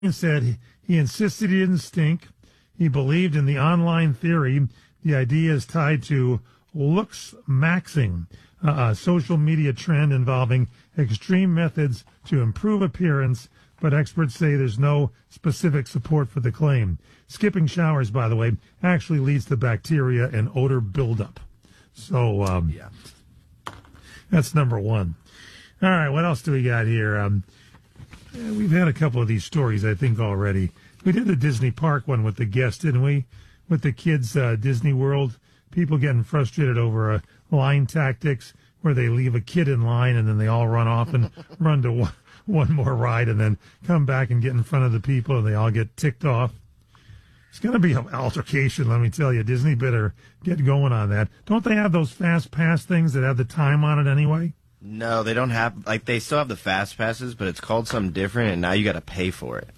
said he insisted he didn't stink. He believed in the online theory. The idea is tied to looks maxing, a social media trend involving extreme methods to improve appearance, but experts say there's no specific support for the claim. Skipping showers, by the way, actually leads to bacteria and odor buildup. So that's number one. All right, what else do we got here? We've had a couple of these stories, I think, already. We did the Disney Park one with the guests, didn't we? With the kids, Disney World, people getting frustrated over line tactics where they leave a kid in line and then they all run off and run to one more ride and then come back and get in front of the people and they all get ticked off. It's going to be an altercation, let me tell you. Disney better get going on that. Don't they have those fast pass things that have the time on it anyway? No, they don't have, like, they still have the fast passes, but it's called something different, and now you got to pay for it.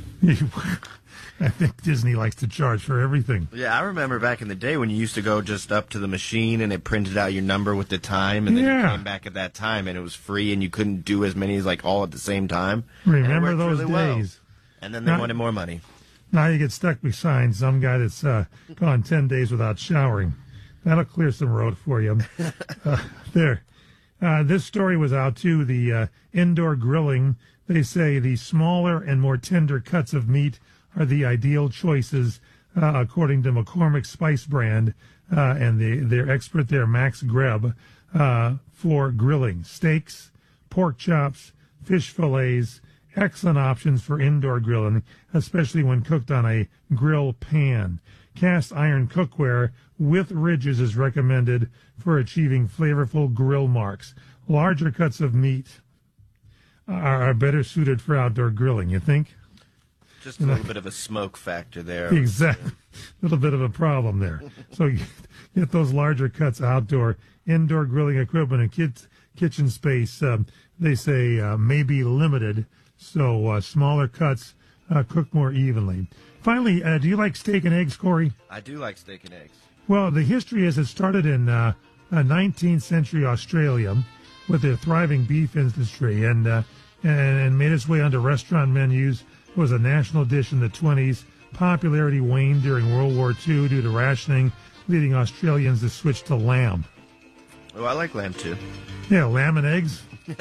I think Disney likes to charge for everything. Yeah, I remember back in the day when you used to go just up to the machine and it printed out your number with the time, and then you came back at that time, and it was free, and you couldn't do as many as, like, all at the same time. Remember those really days. Well. And then they wanted more money. Now you get stuck behind some guy that's gone 10 days without showering. That'll clear some road for you. There. This story was out, too, the indoor grilling. They say the smaller and more tender cuts of meat are the ideal choices, according to McCormick Spice brand and their expert there, Max Greb, for grilling. Steaks, pork chops, fish fillets, excellent options for indoor grilling, especially when cooked on a grill pan. Cast iron cookware with ridges is recommended for achieving flavorful grill marks. Larger cuts of meat are better suited for outdoor grilling, you think? Just a little bit of a smoke factor there. Exactly. A little bit of a problem there. So you get those larger cuts outdoor. Indoor grilling equipment and kitchen space, they say, may be limited. So smaller cuts cook more evenly. Finally, do you like steak and eggs, Corey? I do like steak and eggs. Well, the history is it started in 19th century Australia with their thriving beef industry and made its way onto restaurant menus. It was a national dish in the 20s. Popularity waned during World War II due to rationing, leading Australians to switch to lamb. Oh, I like lamb too. Yeah, lamb and eggs.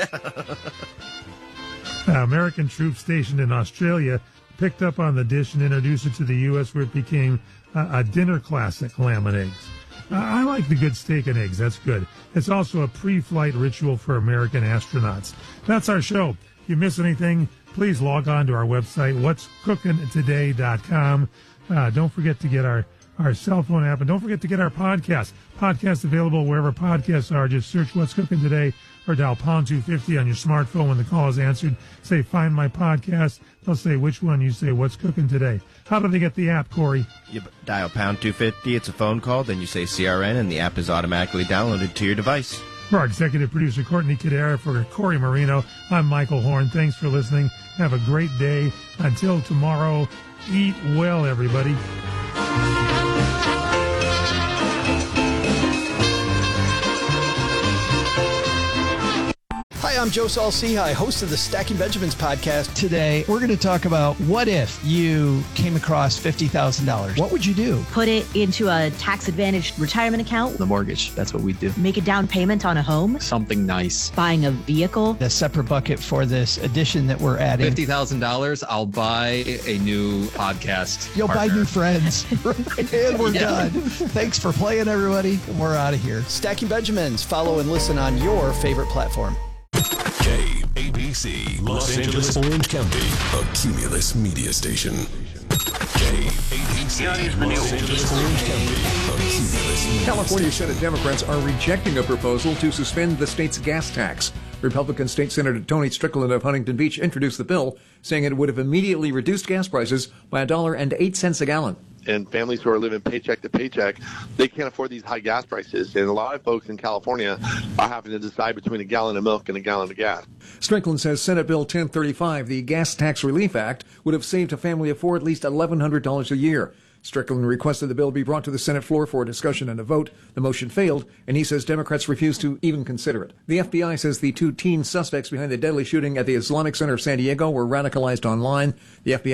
American troops stationed in Australia picked up on the dish and introduced it to the U.S., where it became a dinner classic, lamb and eggs. I like the good steak and eggs. That's good. It's also a pre-flight ritual for American astronauts. That's our show. If you miss anything, please log on to our website, what'scookintoday.com. Don't forget to get our cell phone app, and don't forget to get our podcast. Podcast available wherever podcasts are. Just search What's Cooking Today or dial pound 250 on your smartphone when the call is answered. Say, find my podcast. They'll say which one. You say, What's Cooking Today. How do they get the app, Corey? You dial pound 250. It's a phone call. Then you say CRN, and the app is automatically downloaded to your device. For our executive producer, Courtney Cadera, for Corey Marino, I'm Michael Horn. Thanks for listening. Have a great day. Until tomorrow, eat well, everybody. Hi, I'm Joe Saul-Sehy, host of the Stacking Benjamins podcast. Today, we're going to talk about what if you came across $50,000? What would you do? Put it into a tax-advantaged retirement account. The mortgage, that's what we do. Make a down payment on a home. Something nice. Buying a vehicle. A separate bucket for this addition that we're adding. $50,000, I'll buy a new podcast You'll partner. buy new friends. And we're done. Thanks for playing, everybody. We're out of here. Stacking Benjamins. Follow and listen on your favorite platform. KABC, Los Angeles, Orange County, a Cumulus media station. KABC, Los Angeles, Orange County, a Cumulus media California Senate Democrats are rejecting a proposal to suspend the state's gas tax. Republican State Senator Tony Strickland of Huntington Beach introduced the bill, saying it would have immediately reduced gas prices by $1.08 a gallon. And families who are living paycheck to paycheck, they can't afford these high gas prices. And a lot of folks in California are having to decide between a gallon of milk and a gallon of gas. Strickland says Senate Bill 1035, the Gas Tax Relief Act, would have saved a family of four at least $1,100 a year. Strickland requested the bill be brought to the Senate floor for a discussion and a vote. The motion failed, and he says Democrats refused to even consider it. The FBI says the 2 teen suspects behind the deadly shooting at the Islamic Center of San Diego were radicalized online. The FBI